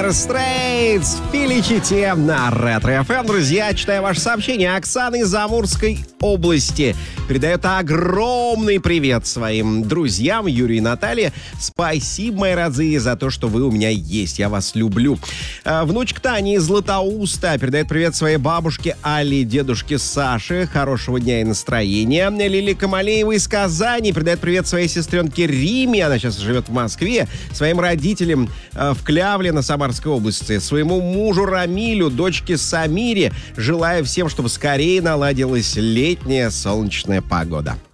Dire Straits, Felicity на Ретро ФМ. Друзья, читаю ваше сообщение. Оксана из Амурской области передает огромный привет своим друзьям Юрию и Наталье. Спасибо, мои родные, за то, что вы у меня есть. Я вас люблю. Внучка Таня из Златоуста передает привет своей бабушке Али, дедушке Саше. Хорошего дня и настроения. Лили Камалеева из Казани передает привет своей сестренке Риме. Она сейчас живет в Москве. Своим родителям в Клявле на Самарской области. Своему мужу Рамилю, дочке Самире. Желаю всем, чтобы скорее наладилась летняя солнечная погода.